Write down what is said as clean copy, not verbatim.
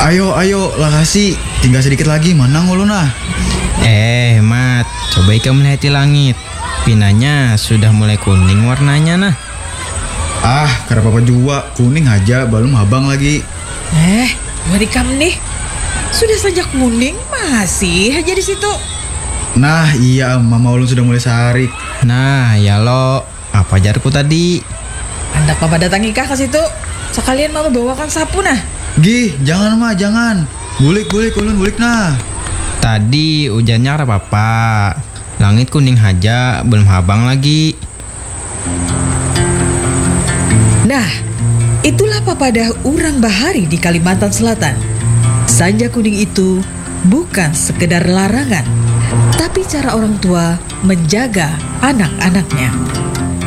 Ayo, lakasi. Tinggal sedikit lagi, menang ulun nah. Mat, coba ika melihat di langit. Pinanya sudah mulai kuning warnanya nah. Karena papa jua, kuning aja, belum habang lagi. Buat ikam nih. Sudah saja kuning, masih aja di situ. Nah iya, mama ulun sudah mulai sarik. Nah, ya lo, apa jarku tadi? Hendak papa datangi kah ke situ? Sekalian mama bawakan sapu nah. Gih, jangan mah, jangan. Bulik, ulun bulik nah. Tadi hujannya ada apa? Langit kuning aja, belum habang lagi. Nah, itulah papadah urang bahari di Kalimantan Selatan. Sanja kuning itu bukan sekedar larangan, tapi cara orang tua menjaga anak-anaknya.